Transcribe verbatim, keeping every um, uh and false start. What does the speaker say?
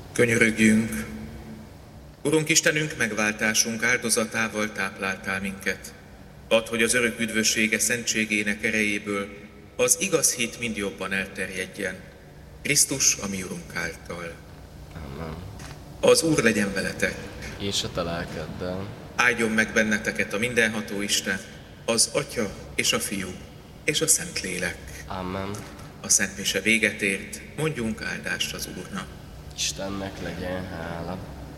Könyörögjünk! Urunk Istenünk, megváltásunk áldozatával tápláltál minket. Add, hogy az örök üdvössége szentségének erejéből az igaz hit mind jobban elterjedjen. Krisztus, a mi Urunk által. Amen. Az Úr legyen veletek. És a te lelkeddel. Áldjon meg benneteket a mindenható Isten, az Atya és a Fiú és a Szentlélek. Amen. A Szent Mise véget ért, mondjunk áldást az Úrnak. Istennek legyen hála.